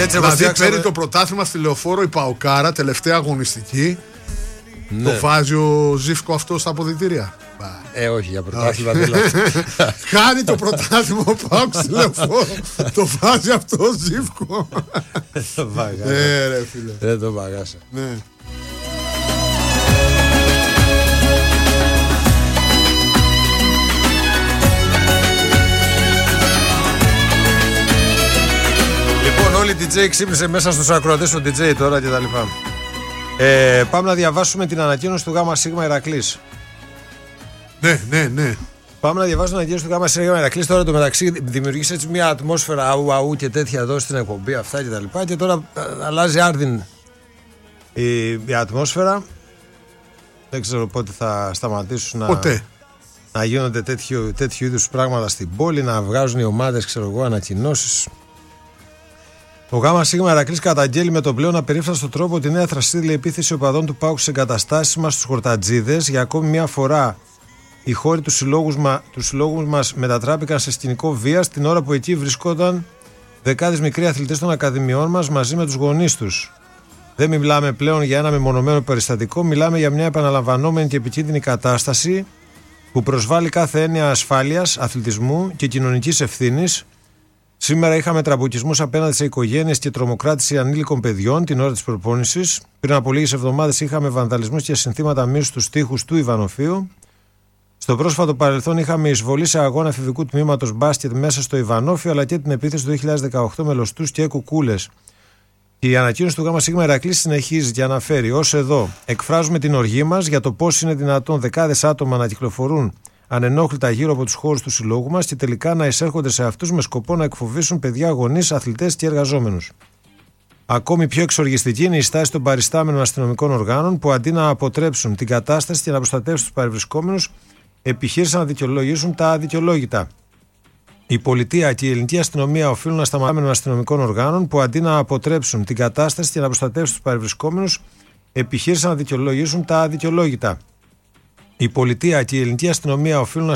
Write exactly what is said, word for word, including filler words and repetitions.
Έτσι, δηλαδή φτιάξαμε... παίρνει το πρωτάθλημα στη Λεωφόρο η Παοκάρα, τελευταία αγωνιστική. Ναι. Το βάζει ο Ζήφκο αυτό στα αποδυτήρια. Ε, όχι, για πρωτάθλημα δεν λέω. Χάνει το πρωτάθλημα ο Πάοκ στη Λεωφόρο. Το βάζει αυτό ο Ζήφκο. Δεν το βάγασα. Ναι, ρε φίλε. Δεν το βάγασα. Ναι. Λοιπόν, όλοι οι ντι τζέι ξύπνησε μέσα στους ακροατές του ντι τζέι τώρα και τα λοιπά. Ε, πάμε να διαβάσουμε την ανακοίνωση του Γάμα Σίγμα Ηρακλής. Ναι, ναι, ναι. Πάμε να διαβάσουμε την ανακοίνωση του Γάμα Σίγμα Ηρακλής. Τώρα το μεταξύ δημιουργήσε έτσι μια ατμόσφαιρα αού αού και τέτοια εδώ στην εκπομπή αυτά και τα λοιπά. Και τώρα αλλάζει άρδιν η, η ατμόσφαιρα. Δεν ξέρω πότε θα σταματήσουν να, να γίνονται τέτοιου, τέτοιου είδους πράγματα στην πόλη, να βγάζουν οι ομάδες, ξέρω εγώ, ανακοινώσεις. Ο Γάμα Σίγμα Ηρακλής καταγγέλει με τον πλέον απερίφραστο τρόπο τη νέα θρασίδηλη επίθεση οπαδών του ΠΑΟΚ στις εγκαταστάσεις μας στους χορτατζίδες. Για ακόμη μια φορά, οι χώροι του συλλόγου μα, μας μετατράπηκαν σε σκηνικό βίας την ώρα που εκεί βρισκόταν δεκάδες μικροί αθλητές των ακαδημιών μας μαζί με τους γονείς τους. Δεν μιλάμε πλέον για ένα μεμονωμένο περιστατικό, μιλάμε για μια επαναλαμβανόμενη και επικίνδυνη κατάσταση που προσβάλλει κάθε έννοια ασφάλειας, αθλητισμού και κοινωνικής ευθύνης. Σήμερα είχαμε τραμπουκισμούς απέναντι σε οικογένειες και τρομοκράτηση ανήλικων παιδιών την ώρα της προπόνησης. Πριν από λίγες εβδομάδες είχαμε βανδαλισμούς και συνθήματα μίσους στους τοίχους του Ιβανοφίου. Στο πρόσφατο παρελθόν είχαμε εισβολή σε αγώνα εφηβικού τμήματος μπάσκετ μέσα στο Ιβανόφιο, αλλά και την επίθεση του δύο χιλιάδες δεκαοκτώ με λωστούς και κουκούλες. Η ανακοίνωση του Γάμα Σίγμα Ηρακλής συνεχίζει και αναφέρει: ως εδώ, εκφράζουμε την οργή μας για το πώς είναι δυνατόν δεκάδες άτομα να κυκλοφορούν ανενόχλητα γύρω από τους χώρους του συλλόγου μας και τελικά να εισέρχονται σε αυτούς με σκοπό να εκφοβήσουν παιδιά, γονείς, αθλητές και εργαζόμενους. Ακόμη πιο εξοργιστική είναι η στάση των παριστάμενων αστυνομικών οργάνων που αντί να αποτρέψουν την κατάσταση και να προστατεύσουν τους παρευρισκόμενους, επιχείρησαν να δικαιολογήσουν τα αδικαιολόγητα. Η πολιτεία και η ελληνική αστυνομία οφείλουν να σταματήσουν των αστυνομικών οργάνων που αντί να αποτρέψουν την κατάσταση και να προστατεύσουν τους παρευρισκόμενους, επιχείρησαν να δικαιολογήσουν τα αδικαιολόγητα. Η πολιτεία και η ελληνική αστυνομία οφείλουν να